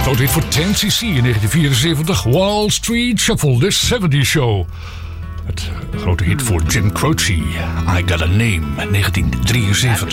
Grote hit voor 10cc in 1974. Wall Street Shuffle, The 70 Show. Het grote hit voor Jim Croce. I Got a Name, 1973.